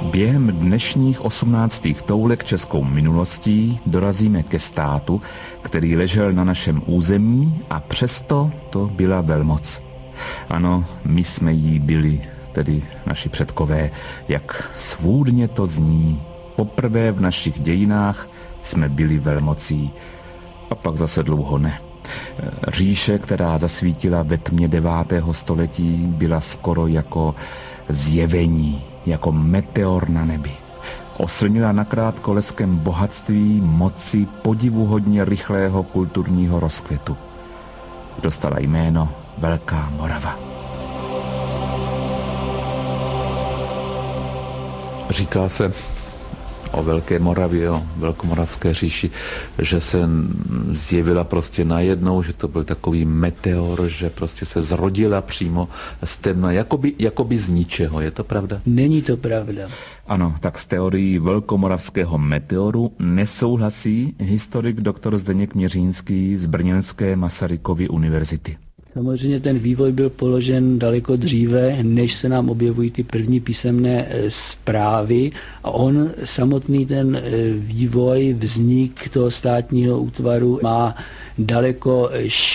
Během dnešních 18. toulek českou minulostí dorazíme ke státu, který ležel na našem území a přesto to byla velmoc. Ano, my jsme jí byli, tedy naši předkové, jak svůdně to zní. Poprvé v našich dějinách jsme byli velmocí a pak zase dlouho ne. Říše, která zasvítila ve tmě 9. století, byla skoro jako zjevení, jako meteor na nebi. Oslnila nakrátko leskem bohatství, moci, podivuhodně rychlého kulturního rozkvětu. Dostala jméno Velká Morava. Říká se o Velké Moravě, o Velkomoravské říši, že se zjevila prostě najednou, že to byl takový meteor, že prostě se zrodila přímo z temna, jakoby z ničeho. Je to pravda? Není to pravda. Ano, tak s teorií velkomoravského meteoru nesouhlasí historik dr. Zdeněk Měřínský z brněnské Masarykovy univerzity. Samozřejmě ten vývoj byl položen daleko dříve, než se nám objevují ty první písemné zprávy. A on samotný ten vývoj, vznik toho státního útvaru má daleko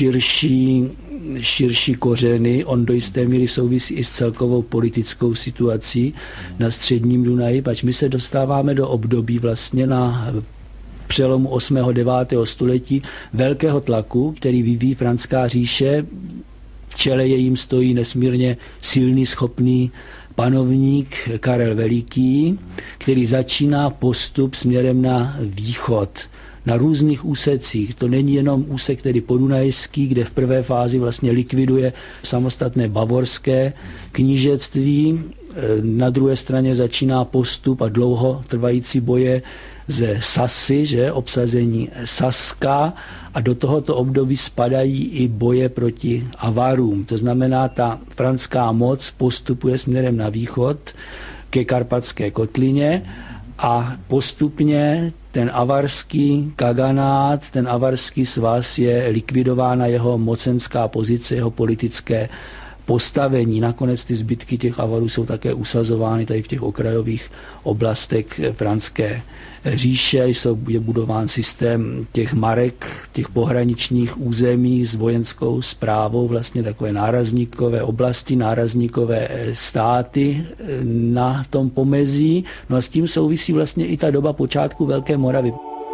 širší kořeny. On do jisté míry souvisí i s celkovou politickou situací na středním Dunaji, pač my se dostáváme do období vlastně na přelomu 8. a 9. století velkého tlaku, který vyvíjí Franská říše. V čele jejím stojí nesmírně silný, schopný panovník Karel Veliký, který začíná postup směrem na východ. Na různých úsecích. To není jenom úsek tedy podunajský, kde v prvé fázi vlastně likviduje samostatné bavorské knížectví. Na druhé straně začíná postup a dlouho trvající boje ze Sasy, že, obsazení Saska, a do tohoto období spadají i boje proti Avarům. To znamená, ta franská moc postupuje směrem na východ ke Karpatské kotlině a postupně ten avarský kaganát, ten avarský svaz je likvidována jeho mocenská pozice, jeho politické postavení. Nakonec ty zbytky těch Avarů jsou také usazovány tady v těch okrajových oblastech franské říše. Je budován systém těch marek, těch pohraničních území s vojenskou správou, vlastně takové nárazníkové oblasti, nárazníkové státy na tom pomezí. No a s tím souvisí vlastně i ta doba počátku Velké Moravy.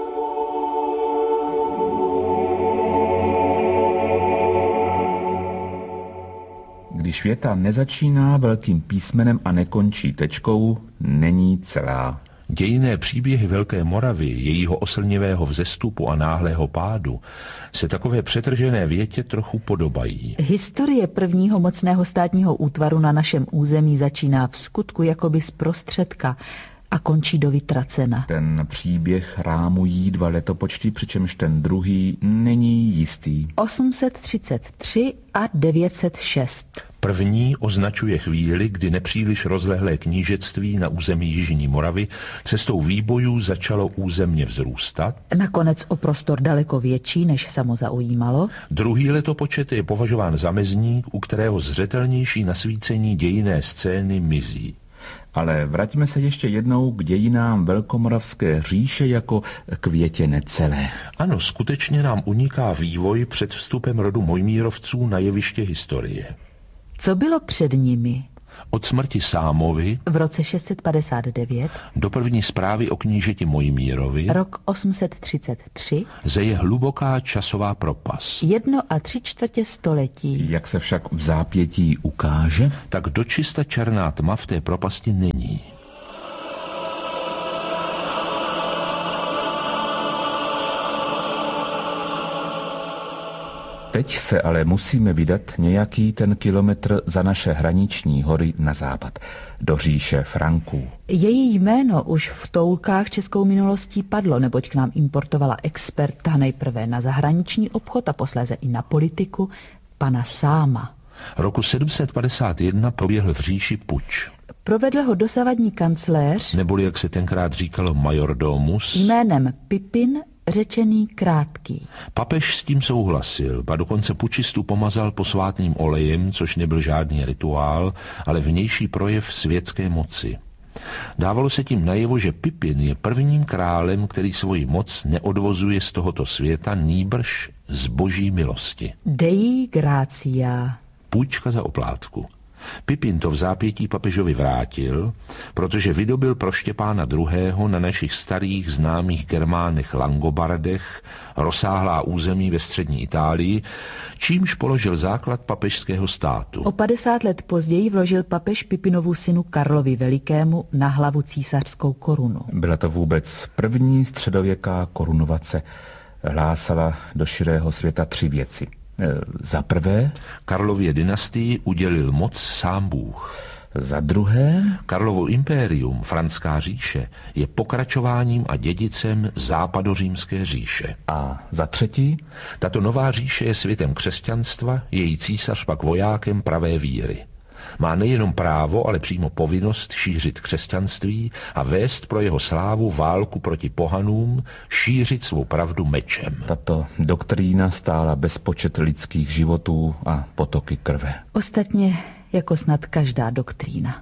Když věta nezačíná velkým písmenem a nekončí tečkou, není celá. Dějinné příběhy Velké Moravy, jejího oslnivého vzestupu a náhlého pádu se takové přetržené větě trochu podobají. Historie prvního mocného státního útvaru na našem území začíná v skutku jakoby zprostředka a končí do vytracena. Ten příběh rámují 2 letopočty, přičemž ten druhý není jistý. 833 a 906. První označuje chvíli, kdy nepříliš rozlehlé knížectví na území Jižní Moravy cestou výbojů začalo územně vzrůstat. Nakonec o prostor daleko větší, než samo zaujímalo. Druhý letopočet je považován za mezník, u kterého zřetelnější nasvícení dějinné scény mizí. Ale vraťme se ještě jednou k dějinám Velkomoravské říše jako k větě necelé. Ano, skutečně nám uniká vývoj před vstupem rodu Mojmírovců na jeviště historie. Co bylo před nimi? Od smrti Sámovy v roce 659 do první zprávy o knížeti Mojmírovi rok 833 zeje hluboká časová propast. 1 3/4 století. Jak se však v zápětí ukáže, tak dočista černá tma v té propasti není. Teď se ale musíme vydat nějaký ten kilometr za naše hraniční hory na západ, do říše Franků. Její jméno už v toulkách českou minulostí padlo, neboť k nám importovala experta nejprve na zahraniční obchod a posléze i na politiku, pana Sáma. Roku 751 proběhl v říši puč. Provedl ho dosavadní kancléř, neboli jak se tenkrát říkalo majordomus, jménem Pipin, řečený Krátký. Papež s tím souhlasil, ba dokonce pučistu pomazal posvátným olejem, což nebyl žádný rituál, ale vnější projev světské moci. Dávalo se tím najevo, že Pipin je prvním králem, který svoji moc neodvozuje z tohoto světa, nýbrž z boží milosti. Dei gratia. Půjčka za oplátku. Pipin to v zápětí papežovi vrátil, protože vydobil pro Štěpána II. Na našich starých známých Germánech Langobardech rozsáhlá území ve střední Itálii, čímž položil základ papežského státu. O 50 let později vložil papež Pipinovu synu Karlovi Velikému na hlavu císařskou korunu. Byla to vůbec první středověká korunovace. Hlásala do širého světa 3 věci. Za prvé, Karlově dynastii udělil moc sám Bůh. Za druhé, Karlovo impérium, Franská říše, je pokračováním a dědicem západořímské říše. A za třetí, tato nová říše je světem křesťanstva, její císař pak vojákem pravé víry. Má nejenom právo, ale přímo povinnost šířit křesťanství a vést pro jeho slávu válku proti pohanům, šířit svou pravdu mečem. Tato doktrína stála bezpočet lidských životů a potoky krve. Ostatně jako snad každá doktrína.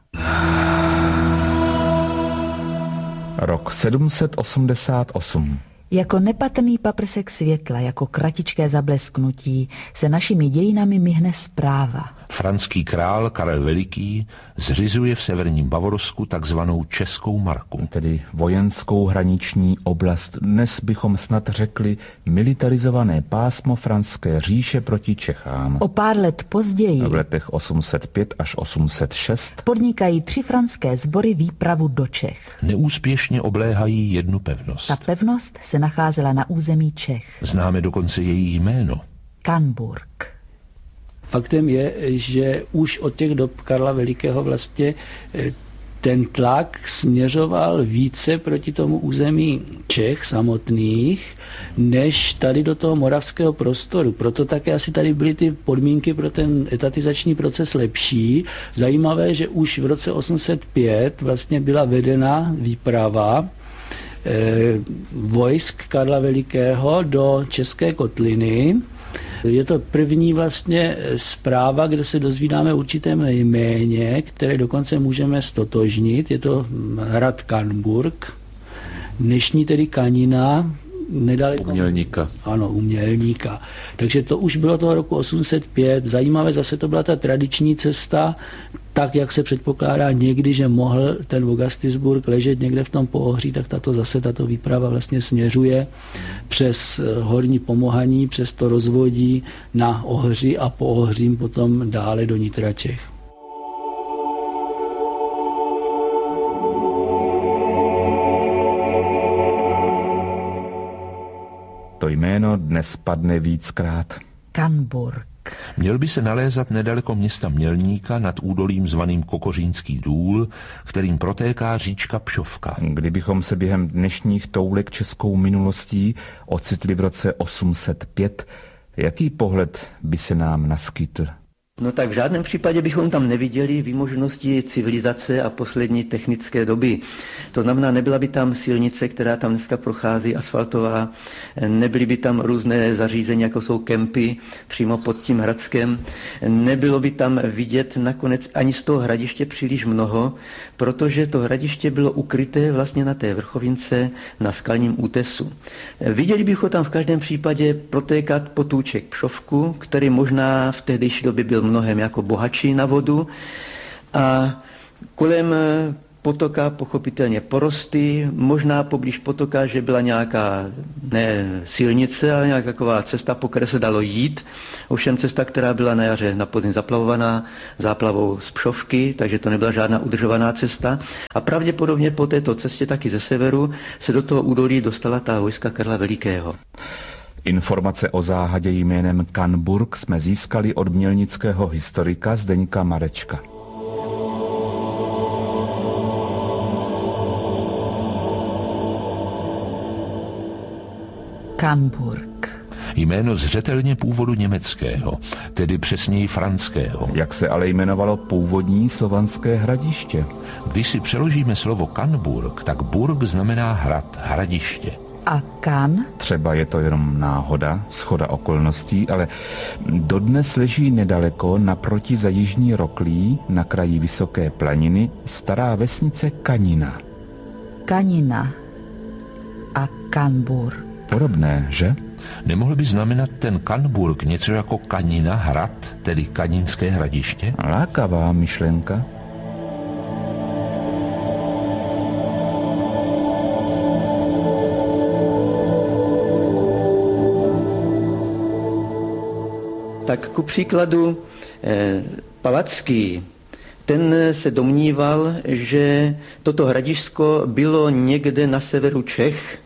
Rok 788. Jako nepatrný paprsek světla, jako kratičké zablesknutí, se našimi dějinami myhne zpráva. Franský král Karel Veliký zřizuje v severním Bavorsku takzvanou Českou marku. Tedy vojenskou hraniční oblast, dnes bychom snad řekli militarizované pásmo Franské říše proti Čechám. O pár let později, v letech 805 až 806, podnikají 3 franské sbory výpravu do Čech. Neúspěšně obléhají jednu pevnost. Ta pevnost se nacházela na území Čech. Známe dokonce její jméno. Canburg. Faktem je, že už od těch dob Karla Velikého vlastně ten tlak směřoval více proti tomu území Čech samotných, než tady do toho moravského prostoru. Proto také asi tady byly ty podmínky pro ten etatizační proces lepší. Zajímavé, že už v roce 805 vlastně byla vedena výprava vojsk Karla Velikého do České kotliny. Je to první vlastně zpráva, kde se dozvídáme určitém jméně, které dokonce můžeme stotožnit. Je to hrad Canburg, dnešní tedy Kanina, nedaleko... Umělníka. Ano, Umělníka. Takže to už bylo toho roku 805. Zajímavé, zase to byla ta tradiční cesta, tak, jak se předpokládá někdy, že mohl ten Vogastisburg ležet někde v tom Poohří, tak tato výprava vlastně směřuje přes Horní Pomohaní, přes to rozvodí na Ohři a po Ohřím potom dále do nitra Čech. To jméno dnes padne víckrát. Canburg. Měl by se nalézat nedaleko města Mělníka nad údolím zvaným Kokořínský důl, kterým protéká říčka Pšovka. Kdybychom se během dnešních toulek českou minulostí ocitli v roce 805, jaký pohled by se nám naskytl? No tak v žádném případě bychom tam neviděli výmožnosti civilizace a poslední technické doby. To znamená, nebyla by tam silnice, která tam dneska prochází, asfaltová, nebyly by tam různé zařízení, jako jsou kempy přímo pod tím Hradskem, nebylo by tam vidět nakonec ani z toho hradiště příliš mnoho, protože to hradiště bylo ukryté vlastně na té vrchovince na skalním útesu. Viděli bychom tam v každém případě protékat potůček Pšovku, který možná v tehdejší době byl mnohem jako bohatší na vodu a kolem potoka pochopitelně porosty, možná poblíž potoka, že byla nějaká ne silnice, ale nějaká taková cesta, po které se dalo jít. Ovšem cesta, která byla na jaře na podzim zaplavovaná záplavou z Pšovky, takže to nebyla žádná udržovaná cesta. A pravděpodobně po této cestě taky ze severu se do toho údolí dostala ta vojska Karla Velikého. Informace o záhadě jménem Canburg jsme získali od mělnického historika Zdeňka Marečka. Canburg. Jméno zřetelně původu německého, tedy přesněji franského. Jak se ale jmenovalo původní slovanské hradiště? Když si přeložíme slovo Canburg, tak burg znamená hrad, hradiště. A Kan? Třeba je to jenom náhoda, shoda okolností, ale dodnes leží nedaleko naproti za jižní Roklí na kraji vysoké planiny stará vesnice Kanina. Kanina a Kanbur. Podobné, že? Nemohl by znamenat ten Kanburg něco jako Kanina hrad, tedy Kaninské hradiště? Lákavá myšlenka. Tak ku příkladu Palacký, ten se domníval, že toto hradisko bylo někde na severu Čech,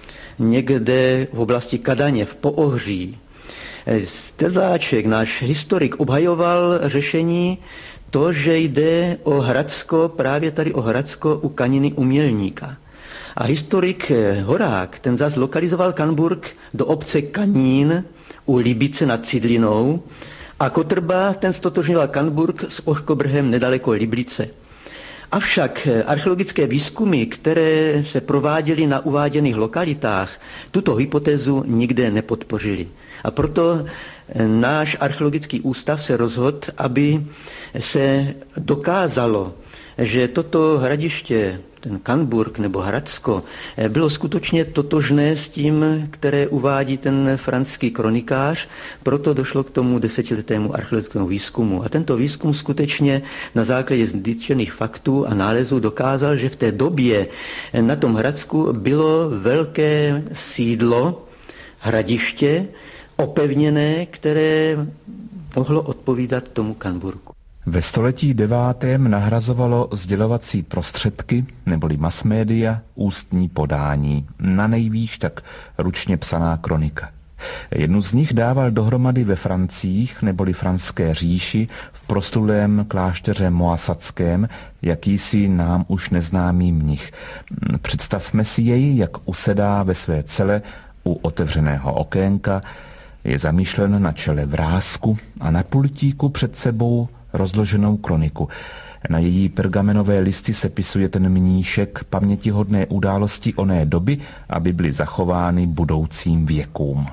někde v oblasti Kadaně, v Poohří. Stezáček, náš historik, obhajoval řešení to, že jde o Hradsko, právě tady o Hradsko u Kaniny u Mělníka. A historik Horák, ten zas lokalizoval Kanburg do obce Kanín u Libice nad Cidlinou a Kotrba, ten stotožňoval Kanburg s Oškobrhem nedaleko Liblice. Avšak archeologické výzkumy, které se prováděly na uváděných lokalitách, tuto hypotézu nikde nepodpořily. A proto náš archeologický ústav se rozhodl, aby se dokázalo, že toto hradiště, ten Kanburg nebo Hradsko, bylo skutečně totožné s tím, které uvádí ten franský kronikář, proto došlo k tomu 10letému archeologickému výzkumu. A tento výzkum skutečně na základě zjištěných faktů a nálezů dokázal, že v té době na tom Hradsku bylo velké sídlo, hradiště, opevněné, které mohlo odpovídat tomu Kanburgu. Ve století 9. nahrazovalo sdělovací prostředky, neboli masmédia, ústní podání, na nejvýš tak ručně psaná kronika. Jednu z nich dával dohromady ve Francích, neboli Franské říši, v proslulém klášteře Moissackém, jakýsi nám už neznámý mnich. Představme si jej, jak usedá ve své cele u otevřeného okénka, je zamýšlen na čele vrásku a na pultíku před sebou rozloženou kroniku. Na její pergamenové listy sepisuje ten mníšek pamětihodné události oné doby, aby byly zachovány budoucím věkům.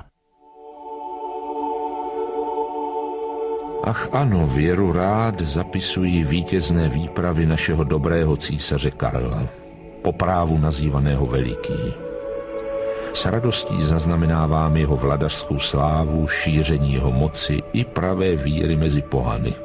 Ach ano, věru rád zapisují vítězné výpravy našeho dobrého císaře Karla, po právu nazývaného Veliký. S radostí zaznamenávám jeho vladařskou slávu, šíření jeho moci i pravé víry mezi pohany.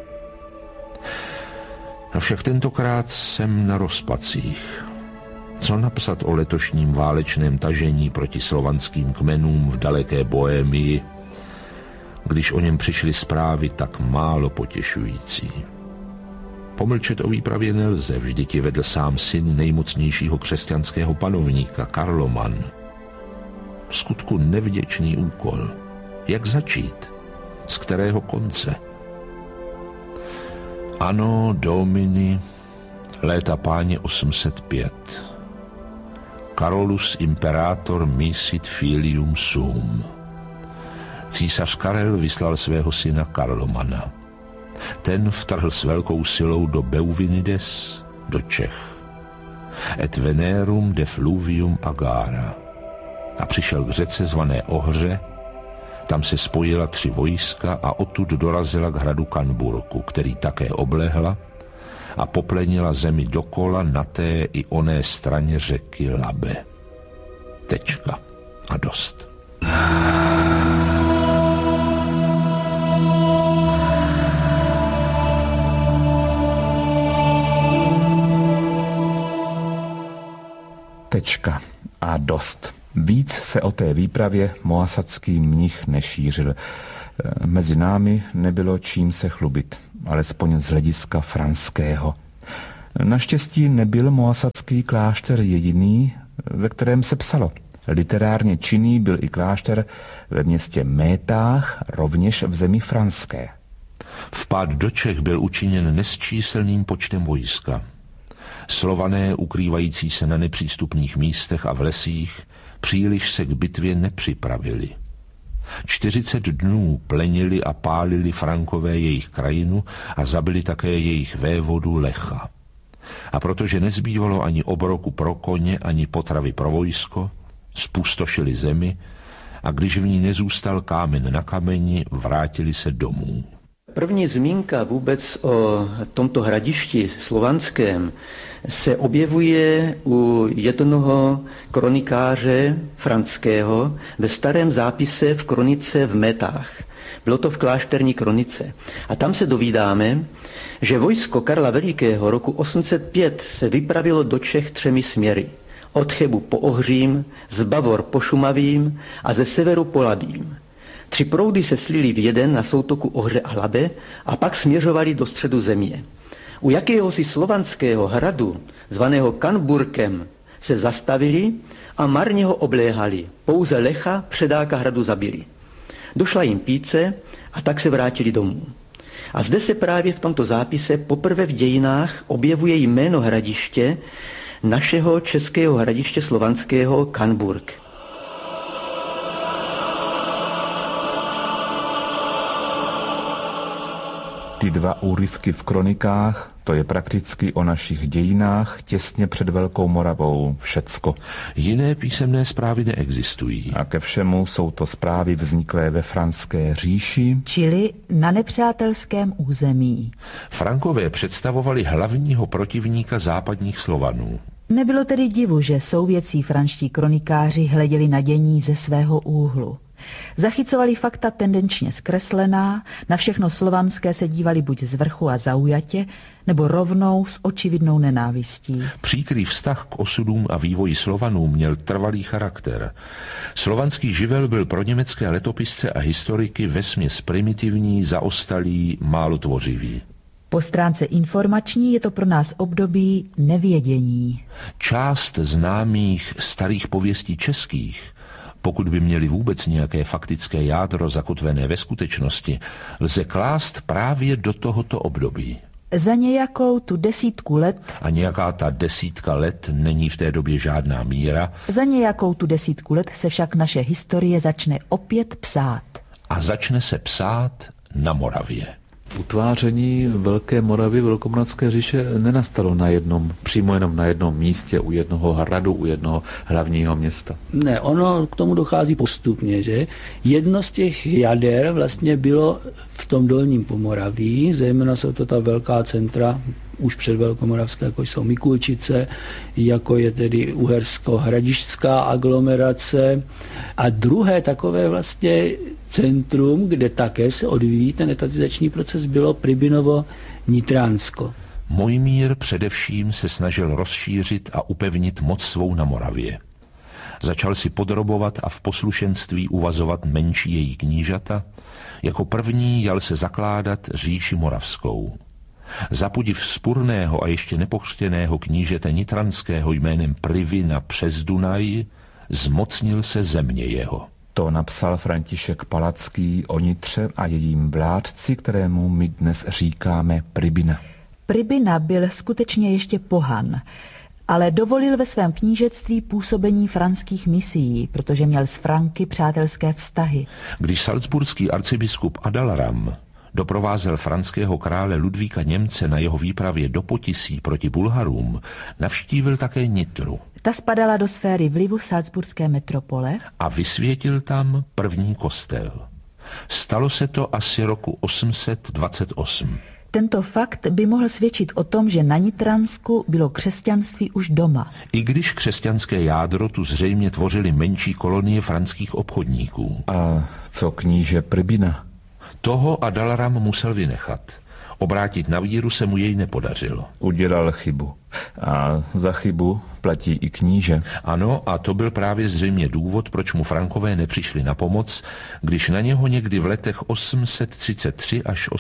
Avšak tentokrát jsem na rozpacích. Co napsat o letošním válečném tažení proti slovanským kmenům v daleké Bohémii, když o něm přišly zprávy tak málo potěšující? Pomlčet o výpravě nelze, vždyť ji vedl sám syn nejmocnějšího křesťanského panovníka, Karloman. V skutku nevděčný úkol. Jak začít? Z kterého konce? Ano, Domini, léta páně 805. Carolus imperator misit filium sum. Císař Karel vyslal svého syna Karlomana. Ten vtrhl s velkou silou do Beuvinides, do Čech. Et venerum de fluvium agara. A přišel k řece zvané Ohře, tam se spojila 3 vojska a odtud dorazila k hradu Kanburku, který také oblehla a poplenila zemi dokola na té i oné straně řeky Labe. Tečka. A dost. Tečka. A dost. Víc se o té výpravě moissacký mnich nešířil. Mezi námi nebylo čím se chlubit, alespoň z hlediska franského. Naštěstí nebyl moissacký klášter jediný, ve kterém se psalo. Literárně činný byl i klášter ve městě Métách, rovněž v zemi franské. Vpád do Čech byl učiněn nesčíselným počtem vojska. Slované, ukrývající se na nepřístupných místech a v lesích, příliš se k bitvě nepřipravili. 40 dnů plenili a pálili Frankové jejich krajinu a zabili také jejich vévodu Lecha. A protože nezbývalo ani obroku pro koně, ani potravy pro vojsko, spustošili zemi a když v ní nezůstal kámen na kameni, vrátili se domů. První zmínka vůbec o tomto hradišti slovanském se objevuje u jednoho kronikáře franského ve starém zápise v kronice v Metách. Bylo to v klášterní kronice. A tam se dovídáme, že vojsko Karla Velikého roku 805 se vypravilo do Čech 3 směry. Od Chebu po Ohřím, z Bavor po Šumavím a ze severu po Labím. 3 proudy se slily v jeden na soutoku Ohře a Labe a pak směřovali do středu země. U jakéhosi slovanského hradu, zvaného Kanburkem, se zastavili a marně ho obléhali. Pouze Lecha, předáka hradu, zabili. Došla jim píce a tak se vrátili domů. A zde se právě v tomto zápise poprvé v dějinách objevuje jméno hradiště, našeho českého hradiště slovanského Kanburk. Ty 2 úryvky v kronikách, to je prakticky o našich dějinách těsně před Velkou Moravou všecko. Jiné písemné zprávy neexistují. A ke všemu jsou to zprávy vzniklé ve Franské říši, čili na nepřátelském území. Frankové představovali hlavního protivníka západních Slovanů. Nebylo tedy divu, že souvětcí franští kronikáři hleděli na dění ze svého úhlu. Zachycovali fakta tendenčně zkreslená, na všechno slovanské se dívali buď z vrchu a zaujatě, nebo rovnou s očividnou nenávistí. Příkrý vztah k osudům a vývoji Slovanů měl trvalý charakter. Slovanský živel byl pro německé letopisce a historiky vesměs primitivní, zaostalý, málo tvořivý. Po stránce informační je to pro nás období nevědění. Část známých starých pověstí českých, pokud by měli vůbec nějaké faktické jádro zakotvené ve skutečnosti, lze klást právě do tohoto období. Za nějakou tu 10 let... A nějaká ta 10 let není v té době žádná míra. Za nějakou tu 10 let se však naše historie začne opět psát. A začne se psát na Moravě. Utváření Velké Moravy, Velkomoravské říše nenastalo přímo jenom na jednom místě, u jednoho hradu, u jednoho hlavního města. Ne, ono k tomu dochází postupně, že? Jedno z těch jader vlastně bylo v tom dolním Pomoraví, zejména jsou to ta velká centra, už před Velkomoravské, jako jsou Mikulčice, jako je tedy uhersko-hradišťská aglomerace. A druhé takové vlastně centrum, kde také se odvíjí ten etatizační proces, bylo Pribinovo-Nitránsko. Mojmír především se snažil rozšířit a upevnit moc svou na Moravě. Začal si podrobovat a v poslušenství uvazovat menší její knížata. Jako první jal se zakládat říši moravskou. Za podiv vzpurného a ještě nepokřtěného knížete nitranského jménem Privina přes Dunaj zmocnil se země jeho. To napsal František Palacký o Nitře a jejím vládci, kterému my dnes říkáme Pribina. Pribina byl skutečně ještě pohan, ale dovolil ve svém knížectví působení franských misií, protože měl s Franky přátelské vztahy. Když salcburský arcibiskup Adalaram doprovázel franského krále Ludvíka Němce na jeho výpravě do Potisí proti Bulharům, navštívil také Nitru. Ta spadala do sféry vlivu salcburské metropole a vysvětil tam první kostel. Stalo se to asi roku 828. Tento fakt by mohl svědčit o tom, že na Nitransku bylo křesťanství už doma. I když křesťanské jádro tu zřejmě tvořily menší kolonie franských obchodníků. A co kníže Pribina? Toho Adalaram musel vynechat. Obrátit na víru se mu jej nepodařilo. Udělal chybu. A za chybu platí i kníže. Ano, a to byl právě zřejmě důvod, proč mu Frankové nepřišli na pomoc, když na něho někdy v letech 833 až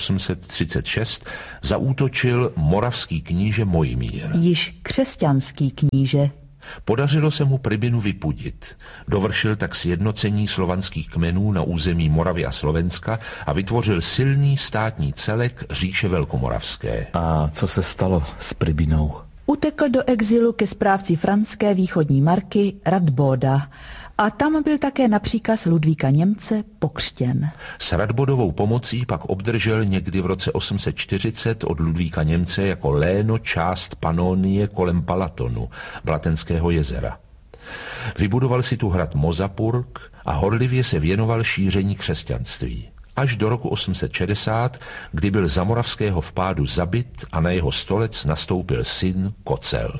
836 zaútočil moravský kníže Mojmír. Již křesťanský kníže. Podařilo se mu Pribinu vypudit. Dovršil tak sjednocení slovanských kmenů na území Moravy a Slovenska a vytvořil silný státní celek říše velkomoravské. A co se stalo s Pribinou? Utekl do exilu ke správci franské východní marky Radbóda a tam byl také na příkaz Ludvíka Němce pokřtěn. S Radbodovou pomocí pak obdržel někdy v roce 840 od Ludvíka Němce jako léno část Panonie kolem Palatonu, Blatenského jezera. Vybudoval si tu hrad Mozapurk a horlivě se věnoval šíření křesťanství. Až do roku 860, kdy byl za moravského vpádu zabit a na jeho stolec nastoupil syn Kocel.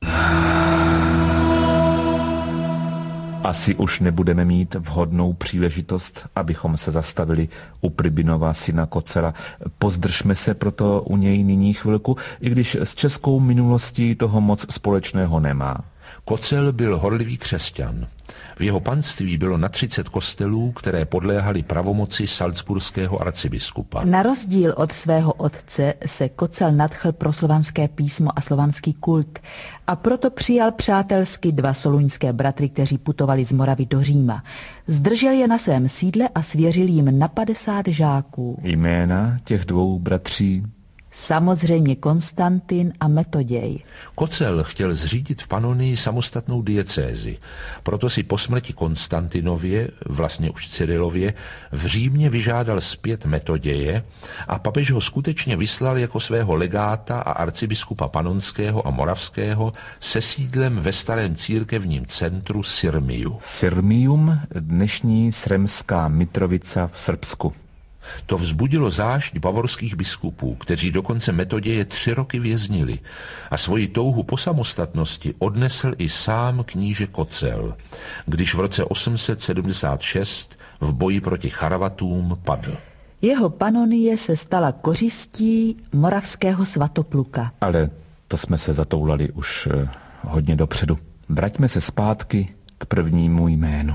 Asi už nebudeme mít vhodnou příležitost, abychom se zastavili u Pribinova syna Kocela. Pozdržme se proto u něj nyní chvilku, i když s českou minulostí toho moc společného nemá. Kocel byl horlivý křesťan. V jeho panství bylo na 30 kostelů, které podléhaly pravomoci salcburského arcibiskupa. Na rozdíl od svého otce se Kocel nadchl pro slovanské písmo a slovanský kult a proto přijal přátelsky 2 soluňské bratry, kteří putovali z Moravy do Říma. Zdržel je na svém sídle a svěřil jim na 50 žáků. Jména těch 2 bratří? Samozřejmě Konstantin a Metoděj. Kocel chtěl zřídit v Panonii samostatnou diecézi, proto si po smrti Konstantinově, vlastně už Cyrilově, v Římě vyžádal zpět Metoděje a papež ho skutečně vyslal jako svého legáta a arcibiskupa panonského a moravského se sídlem ve starém církevním centru Sirmiu. Sirmium, dnešní Sremská Mitrovica v Srbsku. To vzbudilo zášť bavorských biskupů, kteří dokonce Metoděje 3 roky věznili a svoji touhu po samostatnosti odnesl i sám kníže Kocel, když v roce 876 v boji proti Charavatům padl. Jeho panonie se stala kořistí moravského Svatopluka. Ale to jsme se zatoulali už hodně dopředu. Vraťme se zpátky k prvnímu jménu.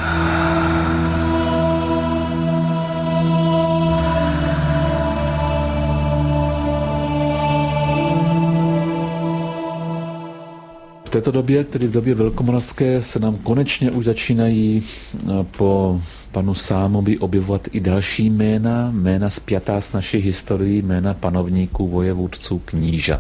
V této době, tedy v době velkomoravské, se nám konečně už začínají po panu Sámovi objevovat i další jména spjatá s naší historií, jména panovníků, vojevůdců, knížat.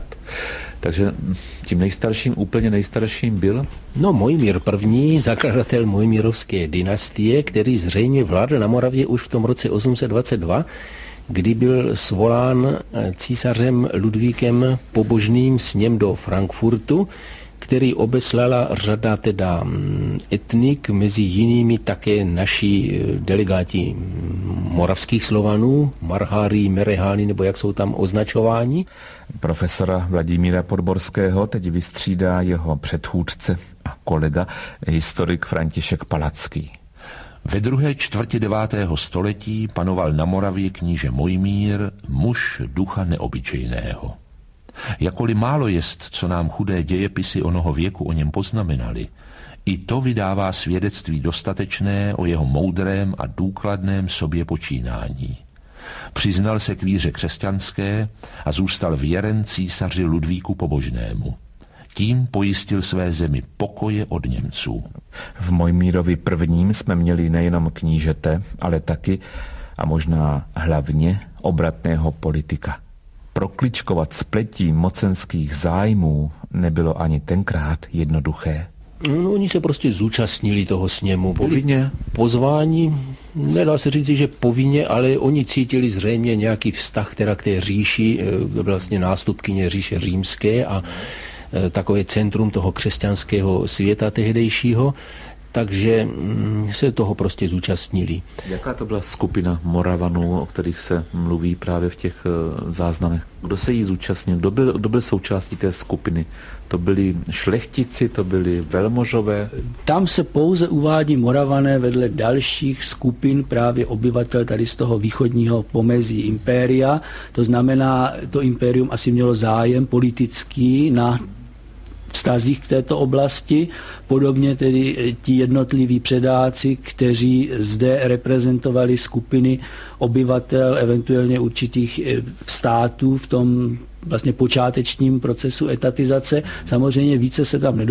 Takže tím nejstarším, úplně nejstarším byl? No, Mojmír I., zakladatel Mojmírovské dynastie, který zřejmě vládl na Moravě už v tom roce 822, kdy byl svolán císařem Ludvíkem pobožným sněm do Frankfurtu, který obeslala řada teda etnik, mezi jinými také naši delegáti moravských Slovanů, Marhári, Mereháni, nebo jak jsou tam označováni. Profesora Vladimíra Podborského teď vystřídá jeho předchůdce a kolega, historik František Palacký. Ve druhé čtvrti 9. století panoval na Moravě kníže Mojmír, muž ducha neobyčejného. Jakoli málo jest, co nám chudé dějepisy onoho věku o něm poznamenali, i to vydává svědectví dostatečné o jeho moudrém a důkladném sobě počínání. Přiznal se k víře křesťanské a zůstal věren císaři Ludvíku pobožnému. Tím pojistil své zemi pokoje od Němců. V Mojmírovi I. jsme měli nejenom knížete, ale taky a možná hlavně obratného politika. Prokličkovat spletí mocenských zájmů nebylo ani tenkrát jednoduché. No, oni se prostě zúčastnili toho sněmu. Povinně? Pozvání, nedá se říct, že povinně, ale oni cítili zřejmě nějaký vztah teda k té říši, vlastně nástupkyně říše římské a takové centrum toho křesťanského světa tehdejšího, takže se toho prostě zúčastnili. Jaká to byla skupina Moravanů, o kterých se mluví právě v těch záznamech? Kdo se jí zúčastnil? Kdo byl součástí té skupiny? To byli šlechtici, to byli velmožové? Tam se pouze uvádí Moravané vedle dalších skupin právě obyvatel tady z toho východního pomezí impéria. To znamená, to impérium asi mělo zájem politický na vztazích k této oblasti, podobně tedy ti jednotliví předáci, kteří zde reprezentovali skupiny obyvatel, eventuálně určitých států v tom vlastně počátečním procesu etatizace. Samozřejmě více se tam